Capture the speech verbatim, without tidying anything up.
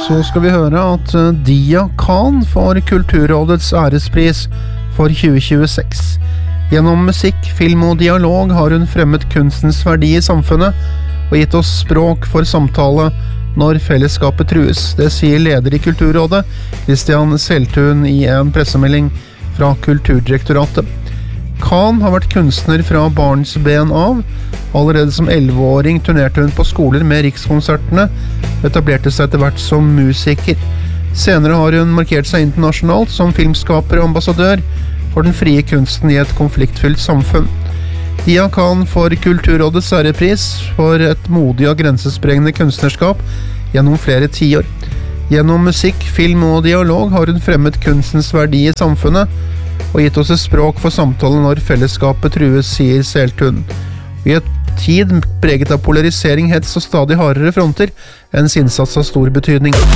så skal vi høre at Dia Khan får Kulturrådets ærespris for tjue tjueseks. Gjennom musikk, film og dialog har hun fremmet kunstens verdi i samfunnet og gitt oss språk for samtale når fellesskapet trues. Det sier leder i Kulturrådet, Christian Seltun, i en pressemelding fra Kulturdirektoratet. Khan har vært kunstner fra barnsben av. Allerede som elleveåring turnerte hun på skoler med Rikskonsertene, etablerte seg etter hvert som musiker. Senere har hun markert seg internasjonalt som filmskaper og ambassadør for den frie kunsten i et konfliktfylt samfunn. Dia Khan får Kulturrådets ærespris for et modig og grensesprengende kunstnerskap gjennom flere tiår. Gjennom musikk, film og dialog har hun fremmet kunstens verdi i samfunnet og gitt oss et språk for samtale når fellesskapet trues, sier Seltun. I et tid preget av polarisering, hets og stadig hardere fronter, ens innsats av stor betydning.